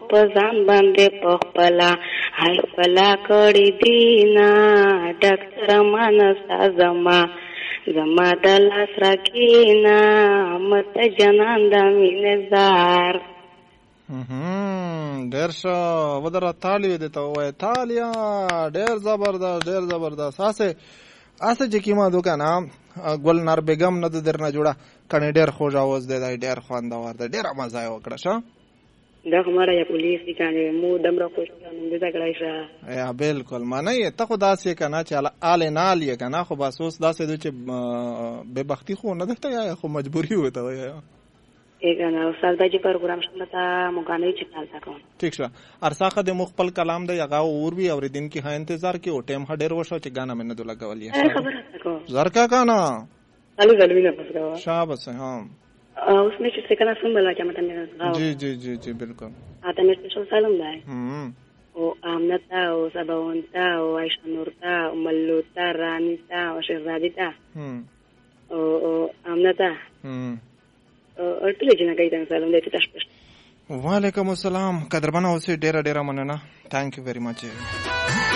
په ځان باندې په خپله هی خپله کړې دینا ډاکټر مانستا زما د لاس راکینا مت جنان د مینې زار. ډېر ښه ودره تالی دې ته ووایه تالیا ډېر زبردست هسې چې کیما دوکانه ګلنار بیګم نه د درنه جوړه کنې ډېر خوږ اواز دی ډېر خوندور دی ډېره مزه یې وکړه شه دا خو ماره یا پولیس دي کنه مو دمره خوشاله دې دا کړای شه یا بالکل معنی ته خو داسې کنه چې آل نال یې کنه خو بس اوس داسې دی چې بے بختی خو نه ده یا خو مجبوری وته یا اګنه استاد دې پروګرام شمته مګانې چې چالتا کوم ٹھیک شه ارساخه د مخبل کلام د یغا اور وی اور دین کی ها انتظار کی او ټیم هډر وشو چې غانا منه دلا غولیا خبره تکو زرکا کانا الو زلوینه پسګه شابه ها उसमें से कहना सुन बोला क्या मतलब जी बिल्कुल आता मेरे स्पेशल सालम दा है ओ आमनता ओ सबवंता ओ आयशा नूरता ओ मल्लूता रानीता ओ शहजादीता ओ आमनता और टले जना गई तंग सालम देते तशपश वालेकुम अस्सलाम कदरबना ओसे डेरा डेरा मनना थैंक यू वेरी मच